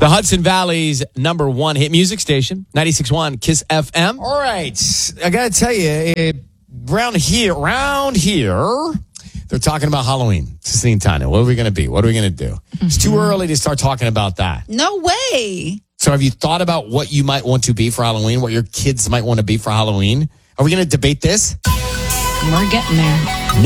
The Hudson Valley's number one hit music station, 96.1 Kiss FM. All right. I got to tell you, around here, they're talking about Halloween. Sissy and Tanya, what are we going to be? What are we going to do? It's too early to start talking about that. No way. So have you thought about what you might want to be for Halloween, what your kids might want to be for Halloween? Are we going to debate this? We're getting there.